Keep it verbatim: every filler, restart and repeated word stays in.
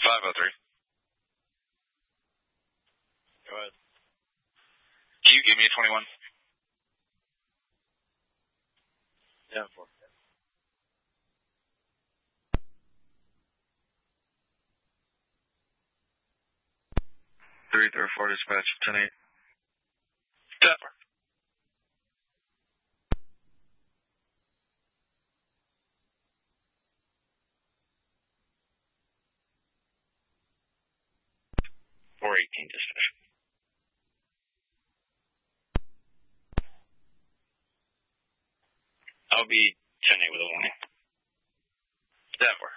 five oh three. Go ahead. Can you give me a twenty-one? Yeah, four. three three four dispatch, ten eight. ten four. four eighteen dispatch. I'll be ten eight with a warning. ten four.